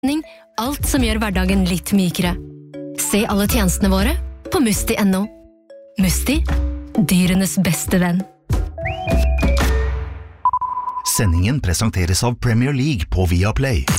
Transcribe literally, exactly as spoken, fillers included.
Alt som gjør hverdagen litt mykere. Se alle tjenestene våre på musti punktum no. Musti, dyrenes beste venn. Sendingen presenteres av Premier League på Viaplay.